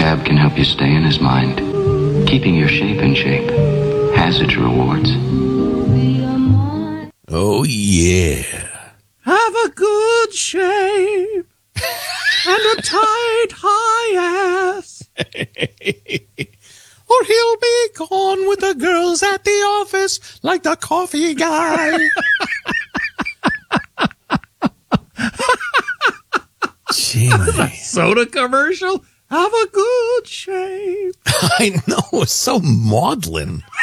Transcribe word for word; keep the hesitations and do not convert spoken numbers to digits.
ab can help you stay in his mind. Keeping your shape in shape has its rewards. Oh, yeah. Have a good shape and a tight high ass. Or he'll be gone with the girls at the office like the coffee guy. Jimmy. Soda commercial? Have a good shape. I know. It's so maudlin.